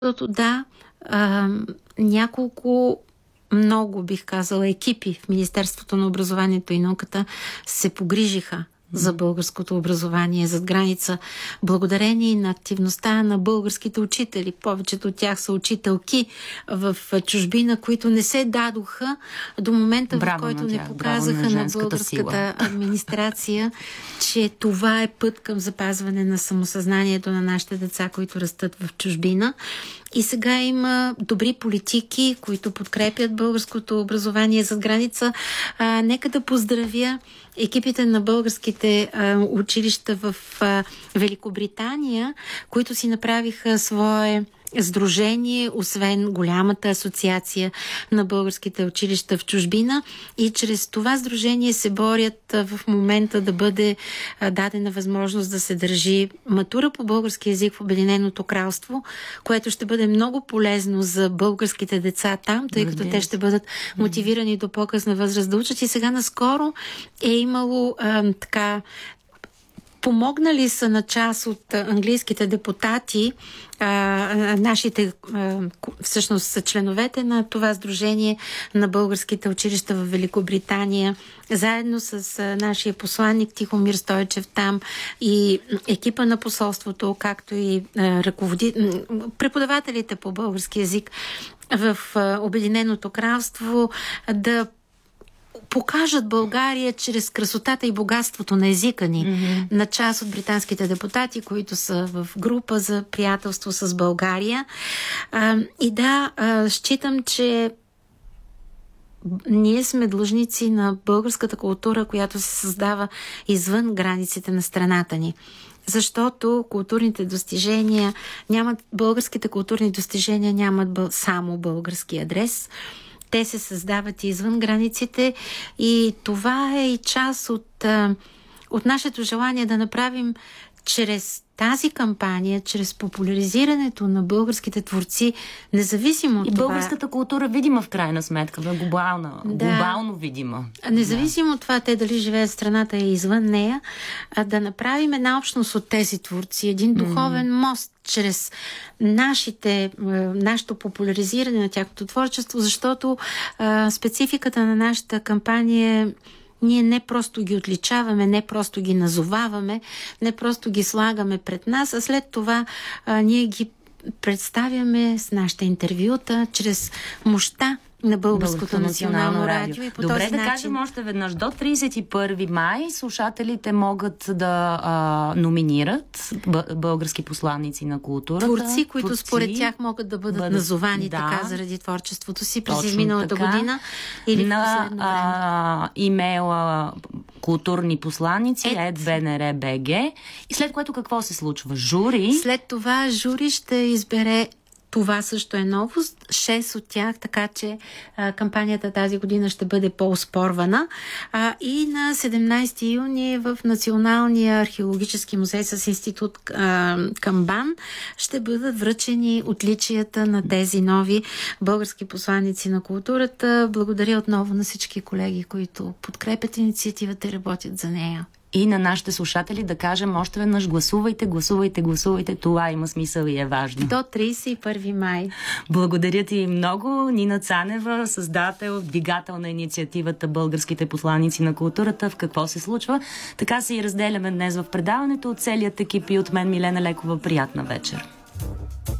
Да, няколко много, бих казала, екипи в Министерството на образованието и науката се погрижиха за българското образование зад граница, благодарение на активността на българските учители. Повечето от тях са учителки в чужбина, които не се дадоха до момента, в който не показаха на българската администрация, че това е път към запазване на самосъзнанието на нашите деца, които растат в чужбина. И сега има добри политики, които подкрепят българското образование зад граница. Нека да поздравя екипите на българските училища в Великобритания, които си направиха свое сдружение, освен голямата асоциация на българските училища в чужбина, и чрез това сдружение се борят в момента да бъде дадена възможност да се държи матура по български език в Обединеното кралство, което ще бъде много полезно за българските деца там, тъй като те ще бъдат мотивирани до по-късна възраст да учат. И сега наскоро е имало помогнали са на част от английските депутати, нашите, всъщност са членовете на това сдружение на българските училища в Великобритания, заедно с нашия посланник Тихомир Стойчев там и екипа на посолството, както и преподавателите по български език в Обединеното кралство, да покажат България чрез красотата и богатството на езика ни, на част от британските депутати, които са в група за приятелство с България. Считам, че ние сме длъжници на българската култура, която се създава извън границите на страната ни. Защото културните достижения българските културни достижения нямат само български адрес. Те се създават и извън границите, и това е и част от нашето желание да направим чрез тази кампания, чрез популяризирането на българските творци, независимо от това... И българската култура видима в крайна сметка, глобално видима. Независимо от това, те дали живеят в страната и извън нея, да направим една общност от тези творци, един духовен мост чрез нашето популяризиране на тяхното творчество, защото спецификата на нашата кампания е: ние не просто ги отличаваме, не просто ги назоваваме, не просто ги слагаме пред нас, а след това ние ги представяме с нашите интервюта чрез мощта на Българското национално радио. И по Добре, този начин... кажем още веднъж. До 31 май слушателите могат да номинират български посланици на културата. Творци, които според тях могат да бъдат назовани така заради творчеството си през изминалата година или в имейла културни посланици @bnr.bg. И след което какво се случва? Жури? След това жури ще избере, това също е новост, 6 от тях, така че кампанията тази година ще бъде по-оспорвана. И на 17 юни в Националния археологически музей с институт към БАН ще бъдат връчени отличията на тези нови български посланици на културата. Благодаря отново на всички колеги, които подкрепят инициативата и работят за нея. И на нашите слушатели да кажем още веднъж: гласувайте, гласувайте, гласувайте. Това има смисъл и е важно. До 31 май. Благодаря ти много, Нина Цанева, създател, двигател на инициативата Българските посланици на културата. В какво се случва? Така се и разделяме днес в предаването от целият екип и от мен, Милена Лекова. Приятна вечер.